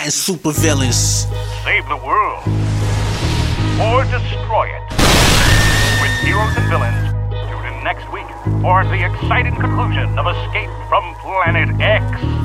fighting supervillains. Save the world. Or destroy it. With heroes and villains, tune in next week for the exciting conclusion of Escape from Planet X.